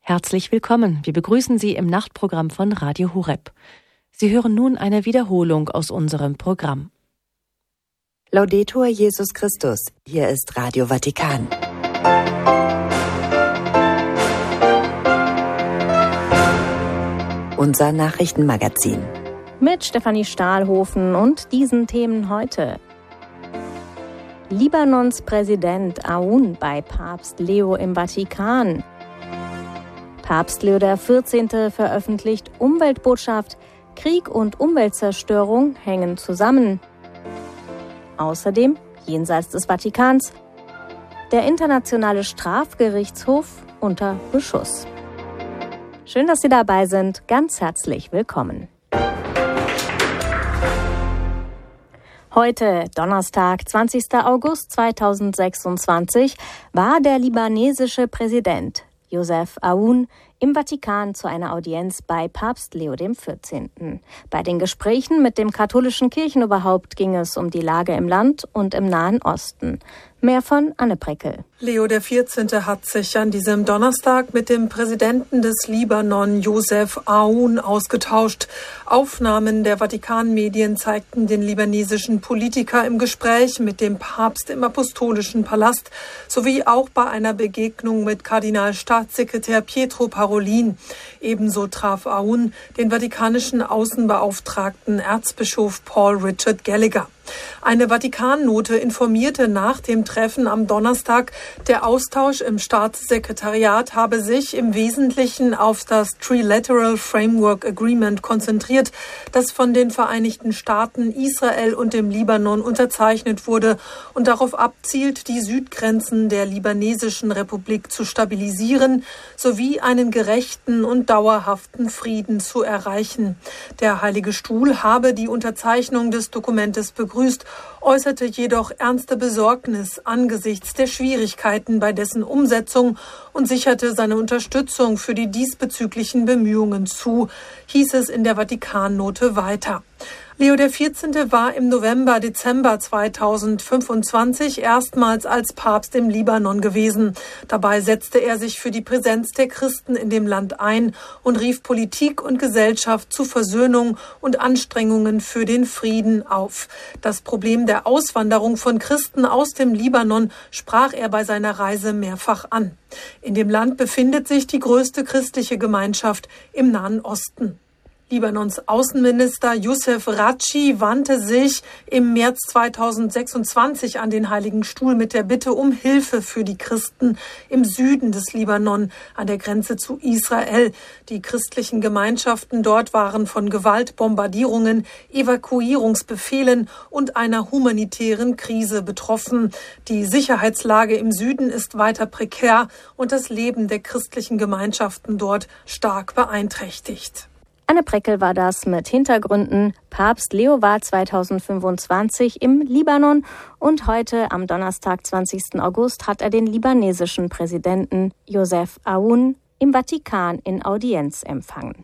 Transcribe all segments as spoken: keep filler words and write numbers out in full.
Herzlich willkommen. Wir begrüßen Sie im Nachtprogramm von Radio Horeb. Sie hören nun eine Wiederholung aus unserem Programm. Laudetur Jesus Christus. Hier ist Radio Vatikan. Unser Nachrichtenmagazin. Mit Stefanie Stahlhofen und diesen Themen heute. Libanons Präsident Aoun bei Papst Leo im Vatikan. Papst Leo der vierzehnte veröffentlicht Umweltbotschaft. Krieg und Umweltzerstörung hängen zusammen. Außerdem, jenseits des Vatikans, der Internationale Strafgerichtshof unter Beschuss. Schön, dass Sie dabei sind. Ganz herzlich willkommen. Heute, Donnerstag, zwanzigster August zweitausendsechsundzwanzig, war der libanesische Präsident Joseph Aoun im Vatikan zu einer Audienz bei Papst Leo der vierzehnte. Bei den Gesprächen mit dem katholischen Kirchenoberhaupt ging es um die Lage im Land und im Nahen Osten. Mehr von Anne Preckel. Leo der vierzehnte hat sich an diesem Donnerstag mit dem Präsidenten des Libanon, Joseph Aoun, ausgetauscht. Aufnahmen der Vatikan-Medien zeigten den libanesischen Politiker im Gespräch mit dem Papst im Apostolischen Palast sowie auch bei einer Begegnung mit Kardinalstaatssekretär Pietro Parolin. Ebenso traf Aoun den vatikanischen Außenbeauftragten Erzbischof Paul Richard Gallagher. Eine Vatikannote informierte nach dem Treffen am Donnerstag, der Austausch im Staatssekretariat habe sich im Wesentlichen auf das Trilateral Framework Agreement konzentriert, das von den Vereinigten Staaten, Israel und dem Libanon unterzeichnet wurde und darauf abzielt, die Südgrenzen der libanesischen Republik zu stabilisieren sowie einen gerechten und dauerhaften Frieden zu erreichen. Der Heilige Stuhl habe die Unterzeichnung des Dokumentes begrüßt, äußerte jedoch ernste Besorgnis angesichts der Schwierigkeiten bei dessen Umsetzung und sicherte seine Unterstützung für die diesbezüglichen Bemühungen zu, hieß es in der Vatikannote weiter. Leo der vierzehnte war im November, Dezember zweitausendfünfundzwanzig erstmals als Papst im Libanon gewesen. Dabei setzte er sich für die Präsenz der Christen in dem Land ein und rief Politik und Gesellschaft zu Versöhnung und Anstrengungen für den Frieden auf. Das Problem der Auswanderung von Christen aus dem Libanon sprach er bei seiner Reise mehrfach an. In dem Land befindet sich die größte christliche Gemeinschaft im Nahen Osten. Libanons Außenminister Youssef Radchi wandte sich im März zweitausendsechsundzwanzig an den Heiligen Stuhl mit der Bitte um Hilfe für die Christen im Süden des Libanon an der Grenze zu Israel. Die christlichen Gemeinschaften dort waren von Gewalt, Bombardierungen, Evakuierungsbefehlen und einer humanitären Krise betroffen. Die Sicherheitslage im Süden ist weiter prekär und das Leben der christlichen Gemeinschaften dort stark beeinträchtigt. Anne Preckel war das mit Hintergründen. Papst Leo war zweitausendfünfundzwanzig im Libanon und heute am Donnerstag, zwanzigsten August, hat er den libanesischen Präsidenten Joseph Aoun im Vatikan in Audienz empfangen.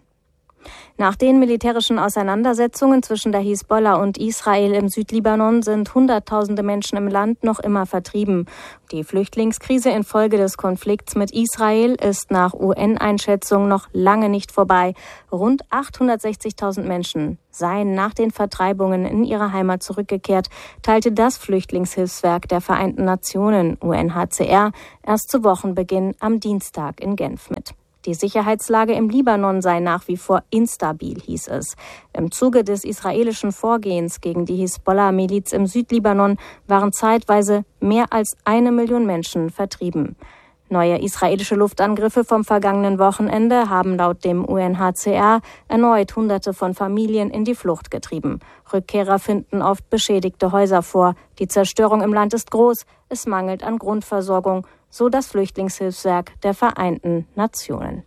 Nach den militärischen Auseinandersetzungen zwischen der Hisbollah und Israel im Südlibanon sind Hunderttausende Menschen im Land noch immer vertrieben. Die Flüchtlingskrise infolge des Konflikts mit Israel ist nach U N-Einschätzung noch lange nicht vorbei. Rund achthundertsechzigtausend Menschen seien nach den Vertreibungen in ihre Heimat zurückgekehrt, teilte das Flüchtlingshilfswerk der Vereinten Nationen, U N H C R, erst zu Wochenbeginn am Dienstag in Genf mit. Die Sicherheitslage im Libanon sei nach wie vor instabil, hieß es. Im Zuge des israelischen Vorgehens gegen die Hisbollah-Miliz im Südlibanon waren zeitweise mehr als eine Million Menschen vertrieben. Neue israelische Luftangriffe vom vergangenen Wochenende haben laut dem U N H C R erneut Hunderte von Familien in die Flucht getrieben. Rückkehrer finden oft beschädigte Häuser vor. Die Zerstörung im Land ist groß. Es mangelt an Grundversorgung, so das Flüchtlingshilfswerk der Vereinten Nationen.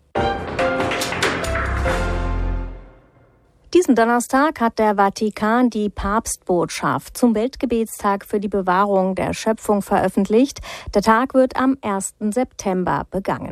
Diesen Donnerstag hat der Vatikan die Papstbotschaft zum Weltgebetstag für die Bewahrung der Schöpfung veröffentlicht. Der Tag wird am ersten September begangen.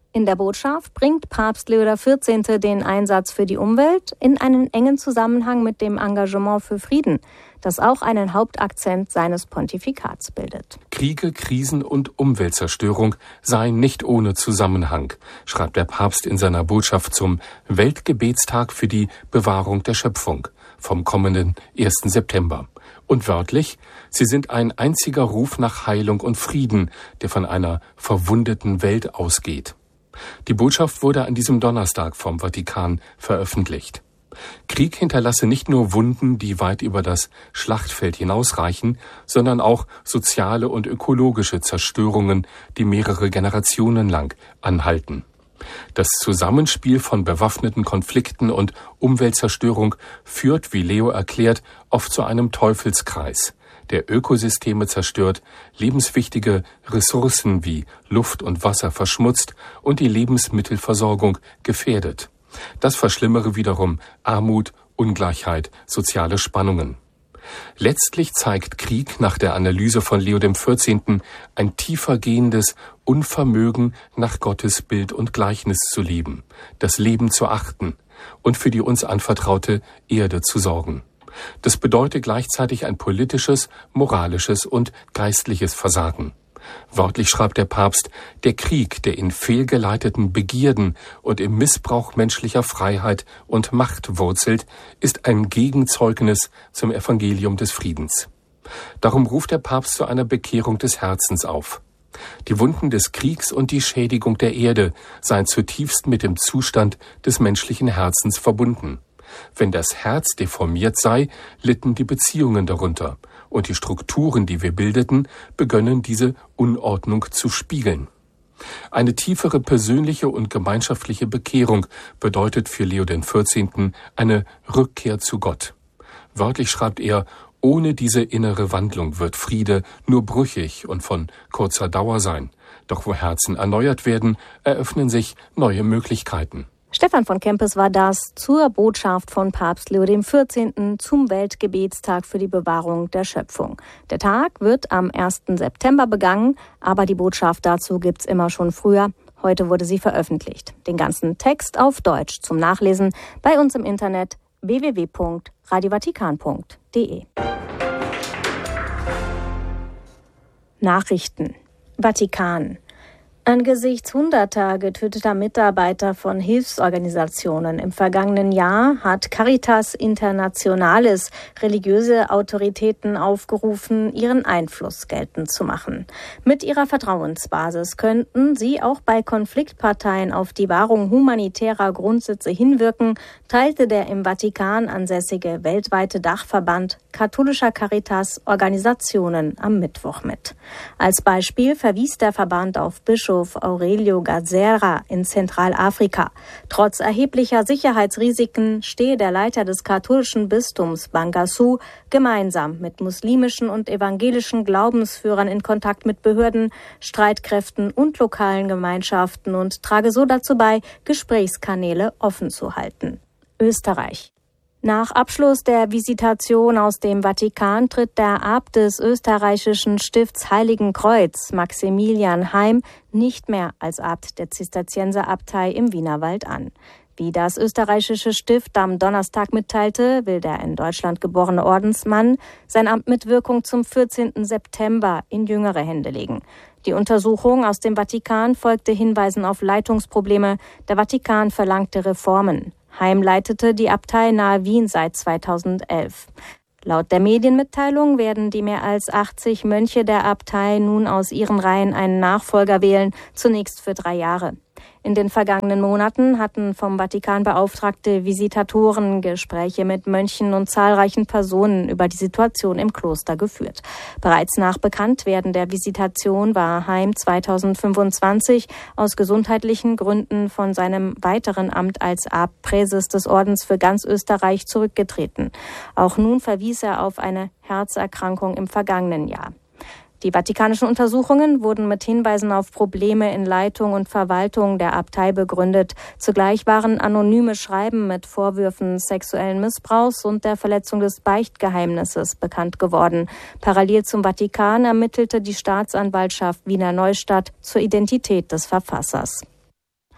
In der Botschaft bringt Papst Leo der vierzehnte den Einsatz für die Umwelt in einen engen Zusammenhang mit dem Engagement für Frieden, das auch einen Hauptakzent seines Pontifikats bildet. Kriege, Krisen und Umweltzerstörung seien nicht ohne Zusammenhang, schreibt der Papst in seiner Botschaft zum Weltgebetstag für die Bewahrung der Schöpfung vom kommenden ersten September. Und wörtlich, sie sind ein einziger Ruf nach Heilung und Frieden, der von einer verwundeten Welt ausgeht. Die Botschaft wurde an diesem Donnerstag vom Vatikan veröffentlicht. Krieg hinterlasse nicht nur Wunden, die weit über das Schlachtfeld hinausreichen, sondern auch soziale und ökologische Zerstörungen, die mehrere Generationen lang anhalten. Das Zusammenspiel von bewaffneten Konflikten und Umweltzerstörung führt, wie Leo erklärt, oft zu einem Teufelskreis, der Ökosysteme zerstört, lebenswichtige Ressourcen wie Luft und Wasser verschmutzt und die Lebensmittelversorgung gefährdet. Das verschlimmere wiederum Armut, Ungleichheit, soziale Spannungen. Letztlich zeigt Krieg nach der Analyse von Leo dem vierzehnten ein tiefer gehendes Unvermögen, nach Gottes Bild und Gleichnis zu leben, das Leben zu achten und für die uns anvertraute Erde zu sorgen. Das bedeutet gleichzeitig ein politisches, moralisches und geistliches Versagen. Wörtlich schreibt der Papst, der Krieg, der in fehlgeleiteten Begierden und im Missbrauch menschlicher Freiheit und Macht wurzelt, ist ein Gegenzeugnis zum Evangelium des Friedens. Darum ruft der Papst zu einer Bekehrung des Herzens auf. Die Wunden des Kriegs und die Schädigung der Erde seien zutiefst mit dem Zustand des menschlichen Herzens verbunden. Wenn das Herz deformiert sei, litten die Beziehungen darunter, und die Strukturen, die wir bildeten, begönnen diese Unordnung zu spiegeln. Eine tiefere persönliche und gemeinschaftliche Bekehrung bedeutet für Leo den vierzehnten eine Rückkehr zu Gott. Wörtlich schreibt er, ohne diese innere Wandlung wird Friede nur brüchig und von kurzer Dauer sein. Doch wo Herzen erneuert werden, eröffnen sich neue Möglichkeiten. Stefan von Kempes war das zur Botschaft von Papst Leo dem vierzehnten zum Weltgebetstag für die Bewahrung der Schöpfung. Der Tag wird am ersten September begangen, aber die Botschaft dazu gibt's immer schon früher. Heute wurde sie veröffentlicht. Den ganzen Text auf Deutsch zum Nachlesen bei uns im Internet w w w punkt radio vatikan punkt d e. Nachrichten. Vatikan. Angesichts hunderter getöteter Mitarbeiter von Hilfsorganisationen im vergangenen Jahr hat Caritas Internationalis religiöse Autoritäten aufgerufen, ihren Einfluss geltend zu machen. Mit ihrer Vertrauensbasis könnten sie auch bei Konfliktparteien auf die Wahrung humanitärer Grundsätze hinwirken, teilte der im Vatikan ansässige weltweite Dachverband katholischer Caritas-Organisationen am Mittwoch mit. Als Beispiel verwies der Verband auf Bischof Aurelio Gazera in Zentralafrika. Trotz erheblicher Sicherheitsrisiken stehe der Leiter des katholischen Bistums Bangassou gemeinsam mit muslimischen und evangelischen Glaubensführern in Kontakt mit Behörden, Streitkräften und lokalen Gemeinschaften und trage so dazu bei, Gesprächskanäle offen zu halten. Österreich. Nach Abschluss der Visitation aus dem Vatikan tritt der Abt des österreichischen Stifts Heiligen Kreuz, Maximilian Heim, nicht mehr als Abt der Zisterzienserabtei im Wienerwald an. Wie das österreichische Stift am Donnerstag mitteilte, will der in Deutschland geborene Ordensmann sein Amt mit Wirkung zum vierzehnten September in jüngere Hände legen. Die Untersuchung aus dem Vatikan folgte Hinweisen auf Leitungsprobleme. Der Vatikan verlangte Reformen. Heim leitete die Abtei nahe Wien seit zweitausendelf. Laut der Medienmitteilung werden die mehr als achtzig Mönche der Abtei nun aus ihren Reihen einen Nachfolger wählen, zunächst für drei Jahre. In den vergangenen Monaten hatten vom Vatikan beauftragte Visitatoren Gespräche mit Mönchen und zahlreichen Personen über die Situation im Kloster geführt. Bereits nach Bekanntwerden der Visitation war Heim zweitausendfünfundzwanzig aus gesundheitlichen Gründen von seinem weiteren Amt als Abtpräses des Ordens für ganz Österreich zurückgetreten. Auch nun verwies er auf eine Herzerkrankung im vergangenen Jahr. Die vatikanischen Untersuchungen wurden mit Hinweisen auf Probleme in Leitung und Verwaltung der Abtei begründet. Zugleich waren anonyme Schreiben mit Vorwürfen sexuellen Missbrauchs und der Verletzung des Beichtgeheimnisses bekannt geworden. Parallel zum Vatikan ermittelte die Staatsanwaltschaft Wiener Neustadt zur Identität des Verfassers.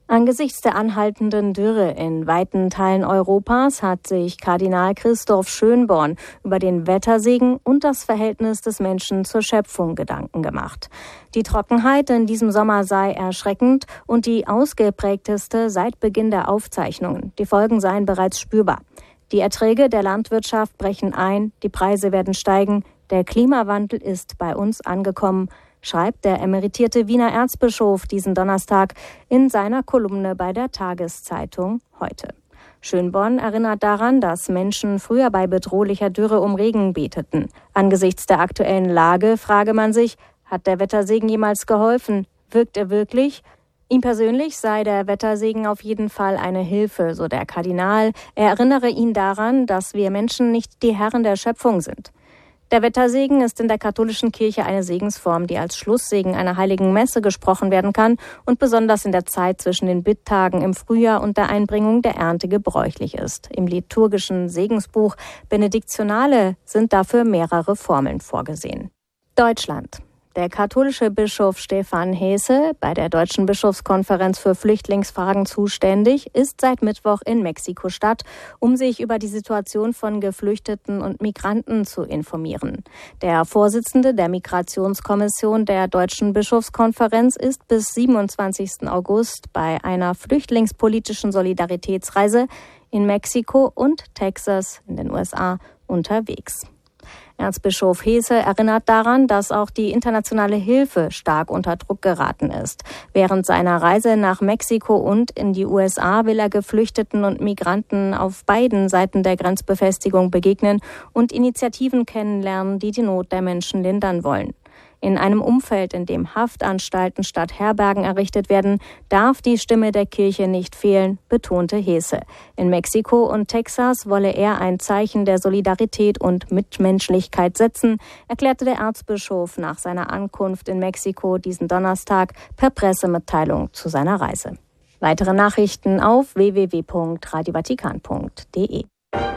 Angesichts der anhaltenden Dürre in weiten Teilen Europas hat sich Kardinal Christoph Schönborn über den Wettersegen und das Verhältnis des Menschen zur Schöpfung Gedanken gemacht. Die Trockenheit in diesem Sommer sei erschreckend und die ausgeprägteste seit Beginn der Aufzeichnungen. Die Folgen seien bereits spürbar. Die Erträge der Landwirtschaft brechen ein, die Preise werden steigen, der Klimawandel ist bei uns angekommen, schreibt der emeritierte Wiener Erzbischof diesen Donnerstag in seiner Kolumne bei der Tageszeitung Heute. Schönborn erinnert daran, dass Menschen früher bei bedrohlicher Dürre um Regen beteten. Angesichts der aktuellen Lage frage man sich, hat der Wettersegen jemals geholfen? Wirkt er wirklich? Ihm persönlich sei der Wettersegen auf jeden Fall eine Hilfe, so der Kardinal. Er erinnere ihn daran, dass wir Menschen nicht die Herren der Schöpfung sind. Der Wettersegen ist in der katholischen Kirche eine Segensform, die als Schlusssegen einer heiligen Messe gesprochen werden kann und besonders in der Zeit zwischen den Bitttagen im Frühjahr und der Einbringung der Ernte gebräuchlich ist. Im liturgischen Segensbuch Benediktionale sind dafür mehrere Formeln vorgesehen. Deutschland. Der katholische Bischof Stefan Hesse, bei der Deutschen Bischofskonferenz für Flüchtlingsfragen zuständig, ist seit Mittwoch in Mexiko-Stadt, um sich über die Situation von Geflüchteten und Migranten zu informieren. Der Vorsitzende der Migrationskommission der Deutschen Bischofskonferenz ist bis siebenundzwanzigsten August bei einer flüchtlingspolitischen Solidaritätsreise in Mexiko und Texas in den U S A unterwegs. Erzbischof Hesse erinnert daran, dass auch die internationale Hilfe stark unter Druck geraten ist. Während seiner Reise nach Mexiko und in die U S A will er Geflüchteten und Migranten auf beiden Seiten der Grenzbefestigung begegnen und Initiativen kennenlernen, die die Not der Menschen lindern wollen. In einem Umfeld, in dem Haftanstalten statt Herbergen errichtet werden, darf die Stimme der Kirche nicht fehlen, betonte Hesse. In Mexiko und Texas wolle er ein Zeichen der Solidarität und Mitmenschlichkeit setzen, erklärte der Erzbischof nach seiner Ankunft in Mexiko diesen Donnerstag per Pressemitteilung zu seiner Reise. Weitere Nachrichten auf w w w punkt radio vatikan punkt d e.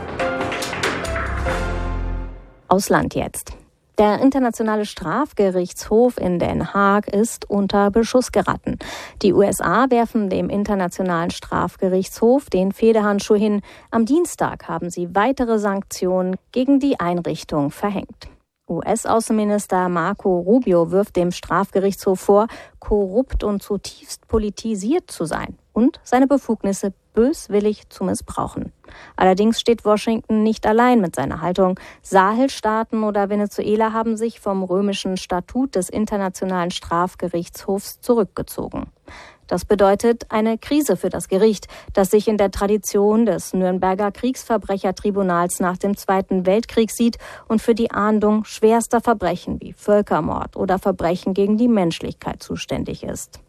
Ausland jetzt. Der Internationale Strafgerichtshof in Den Haag ist unter Beschuss geraten. Die U S A werfen dem Internationalen Strafgerichtshof den Federhandschuh hin. Am Dienstag haben sie weitere Sanktionen gegen die Einrichtung verhängt. U S-Außenminister Marco Rubio wirft dem Strafgerichtshof vor, korrupt und zutiefst politisiert zu sein und seine Befugnisse böswillig zu missbrauchen. Allerdings steht Washington nicht allein mit seiner Haltung. Sahelstaaten oder Venezuela haben sich vom römischen Statut des Internationalen Strafgerichtshofs zurückgezogen. Das bedeutet eine Krise für das Gericht, das sich in der Tradition des Nürnberger Kriegsverbrechertribunals nach dem Zweiten Weltkrieg sieht und für die Ahndung schwerster Verbrechen wie Völkermord oder Verbrechen gegen die Menschlichkeit zuständig ist.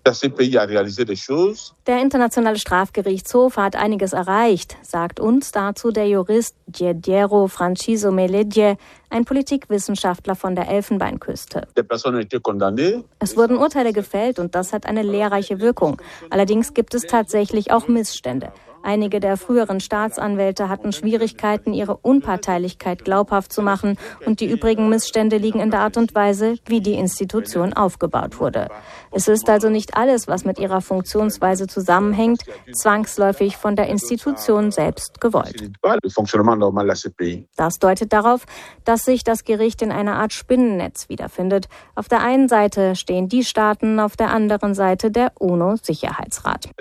Der Internationale Strafgerichtshof hat einiges erreicht, sagt uns dazu der Jurist Giediero Franciso Meledje, ein Politikwissenschaftler von der Elfenbeinküste. Es wurden Urteile gefällt und das hat eine lehrreiche Wirkung. Allerdings gibt es tatsächlich auch Missstände. Einige der früheren Staatsanwälte hatten Schwierigkeiten, ihre Unparteilichkeit glaubhaft zu machen und die übrigen Missstände liegen in der Art und Weise, wie die Institution aufgebaut wurde. Es ist also nicht alles, was mit ihrer Funktionsweise zusammenhängt, zwangsläufig von der Institution selbst gewollt. Das deutet darauf, dass sich das Gericht in einer Art Spinnennetz wiederfindet. Auf der einen Seite stehen die Staaten, auf der anderen Seite der UNO-Sicherheitsrat.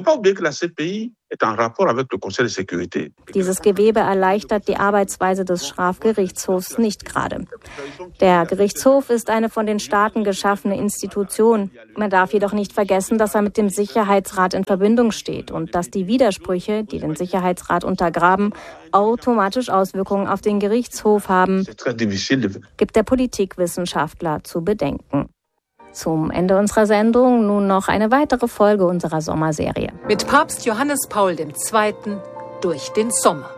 Dieses Gewebe erleichtert die Arbeitsweise des Strafgerichtshofs nicht gerade. Der Gerichtshof ist eine von den Staaten geschaffene Institution. Man darf jedoch nicht vergessen, dass er mit dem Sicherheitsrat in Verbindung steht und dass die Widersprüche, die den Sicherheitsrat untergraben, automatisch Auswirkungen auf den Gerichtshof haben, gibt der Politikwissenschaftler zu bedenken. Zum Ende unserer Sendung nun noch eine weitere Folge unserer Sommerserie. Mit Papst Johannes Paul der Zweite durch den Sommer.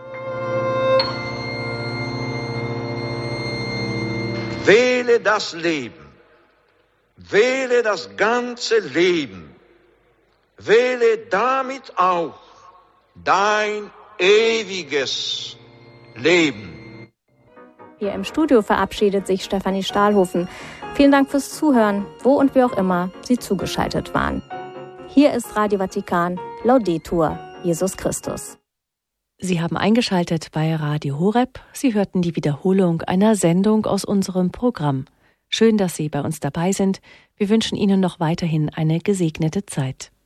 Wähle das Leben. Wähle das ganze Leben. Wähle damit auch dein ewiges Leben. Hier im Studio verabschiedet sich Stefanie Stahlhofen. Vielen Dank fürs Zuhören, wo und wie auch immer Sie zugeschaltet waren. Hier ist Radio Vatikan. Laudetur Jesus Christus. Sie haben eingeschaltet bei Radio Horeb. Sie hörten die Wiederholung einer Sendung aus unserem Programm. Schön, dass Sie bei uns dabei sind. Wir wünschen Ihnen noch weiterhin eine gesegnete Zeit.